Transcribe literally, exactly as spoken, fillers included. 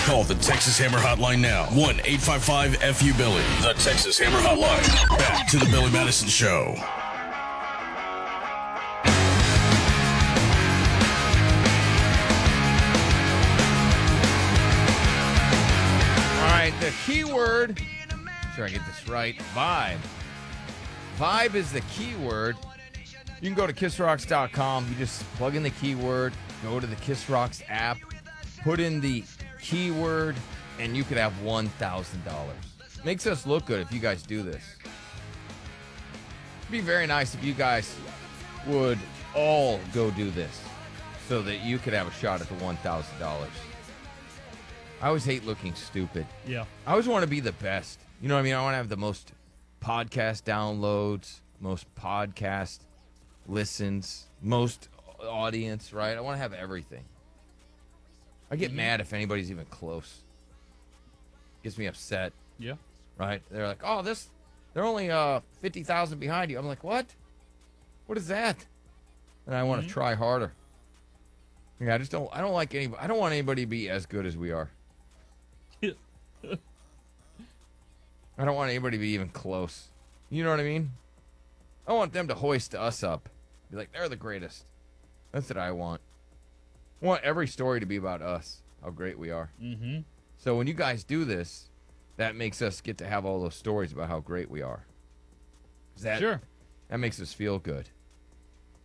Call the Texas Hammer Hotline now. one eight five five F U Billy. The Texas Hammer Hotline. Back to the Billy Madison Show. All right, the keyword, make sure I get this right, vibe. Vibe is the keyword. You can go to kiss rocks dot com. You just plug in the keyword, go to the Kiss Rocks app, put in the keyword, and you could have one thousand dollars. Makes us look good if you guys do this. It'd be very nice if you guys would all go do this so that you could have a shot at the one thousand dollars. I always hate looking stupid. Yeah. I always want to be the best. You know what I mean? I want to have the most podcast downloads, most podcast listens, most audience, right? I want to have everything. I get mm-hmm. mad if anybody's even close. Gets me upset. Yeah. Right? They're like, oh, this, they're only uh fifty thousand behind you. I'm like, what? What is that? And I want to mm-hmm. try harder. Yeah, I just don't, I don't like any, I don't want anybody to be as good as we are. I don't want anybody to be even close. You know what I mean? I want them to hoist us up. Be like, they're the greatest. That's what I want. I want every story to be about us, how great we are. Mm-hmm. So when you guys do this, that makes us get to have all those stories about how great we are. That, sure. That makes us feel good.